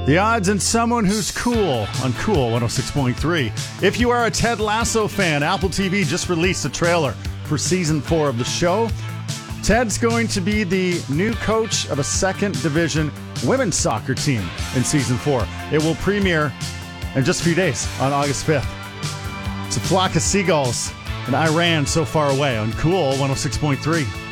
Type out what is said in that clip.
The odds and someone who's cool on Cool 106.3. If you are a Ted Lasso fan, Apple TV just released a trailer for season 4 of the show. Ted's going to be the new coach of a second division women's soccer team in season 4. It will premiere in just a few days on August 5th. It's a flock of seagulls in Iran so far away on Cool 106.3.